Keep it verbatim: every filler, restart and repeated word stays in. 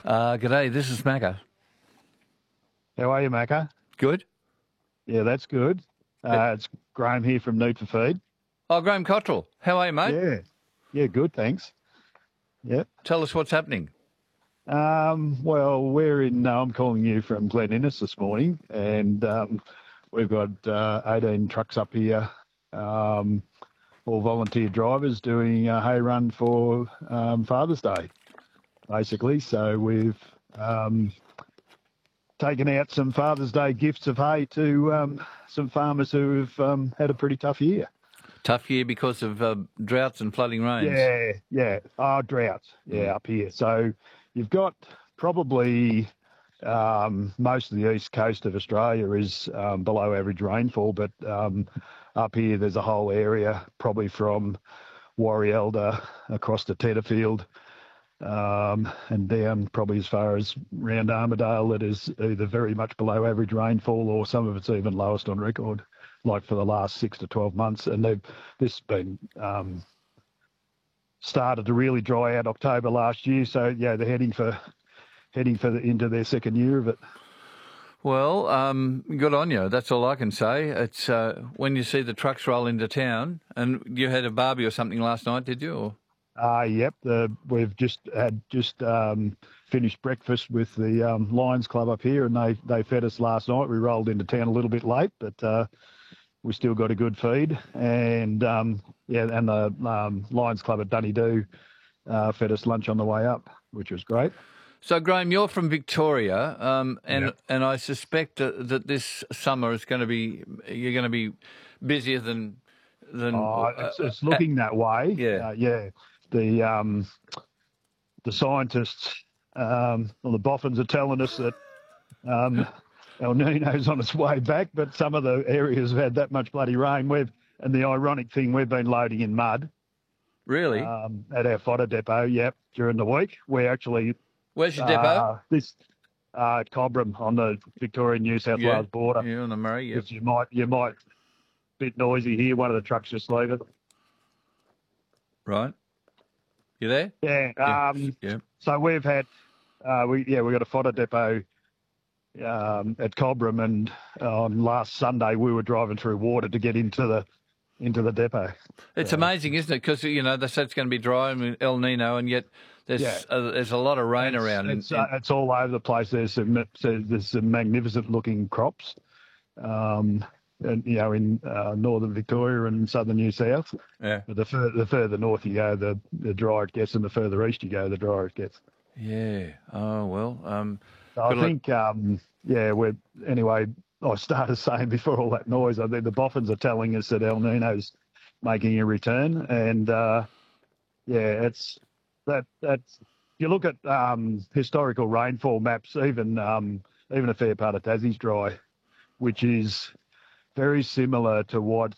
Uh, g'day, this is Macca. How are you, Macca? Good. Yeah, that's good. Uh, it's Graham here from Need for Feed. Oh, Graham Cottrell. How are you, mate? Yeah, yeah, good, thanks. Yep. Tell us what's happening. Um, well, we're in, uh, I'm calling you from Glen Innes this morning, and um, we've got uh, eighteen trucks up here, um, all volunteer drivers doing a hay run for um, Father's Day, basically. So we've um, taken out some Father's Day gifts of hay to um, some farmers who have um, had a pretty tough year. Tough year because of uh, droughts and flooding rains. Yeah, yeah. Oh, droughts. Yeah, mm. up here. So you've got probably um, most of the east coast of Australia is um, below average rainfall, but um, up here there's a whole area, probably from Warrielda across to Tetterfield um, and down probably as far as round Armidale, that is either very much below average rainfall or some of it's even lowest on record, like for the last six to twelve months. And they've this has been um, started to really dry out October last year. So yeah, they're heading for heading for the, into their second year of it. Well, um, good on you. That's all I can say. It's uh, when you see the trucks roll into town, and you had a barbie or something last night, did you? Or? Uh, yep. The, we've just had just um, finished breakfast with the um, Lions Club up here, and they, they fed us last night. We rolled into town a little bit late, but uh, we still got a good feed. And um, yeah, and the um, Lions Club at Dunedoo uh, fed us lunch on the way up, which was great. So, Graham, you're from Victoria, um, and yep. and I suspect that, that this summer is going to be you're going to be busier than than. Oh, it's, it's looking uh, that way. Yeah, uh, yeah. The um, the scientists, um, well, the boffins are telling us that um, El Nino's on its way back, but some of the areas have had that much bloody rain. We've and the ironic thing, we've been loading in mud. Really? Um, at our fodder depot, yep, during the week. We actually. Where's your depot? Uh, this uh, Cobram on the Victorian-New South yeah. Wales border. Yeah, on the Murray. Yeah. You might you might bit noisy here. One of the trucks just leaving. Right. You there? Yeah. Yeah. Um, yeah. So we've had, uh, we yeah, we got a fodder depot um, at Cobram, and on last Sunday we were driving through water to get into the into the depot. It's so, amazing, isn't it? Because you know they said it's going to be dry and El Nino, and yet there's yeah. uh, there's a lot of rain it's, around. It's, in, in... Uh, it's all over the place. There's some there's some magnificent looking crops. Um, And, you know, in uh, northern Victoria and southern New South. Yeah. But the, fur- the further north you go, the, the drier it gets, and the further east you go, the drier it gets. Yeah. Oh, well. Um, so I think, um, yeah, we're, anyway, I started saying before all that noise, I think the boffins are telling us that El Nino's making a return. And, uh, yeah, it's that, that's, if you look at um, historical rainfall maps, even, um, even a fair part of Tassie's dry, which is very similar to what